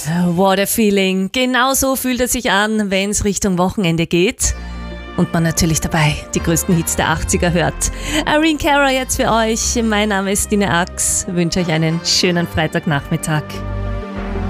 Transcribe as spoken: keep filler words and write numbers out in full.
What a feeling. Genau so fühlt es sich an, wenn es Richtung Wochenende geht. Und man natürlich dabei die größten Hits der achtziger hört. Irene Cara jetzt für euch. Mein Name ist Dina Ax. Ich wünsche euch einen schönen Freitagnachmittag.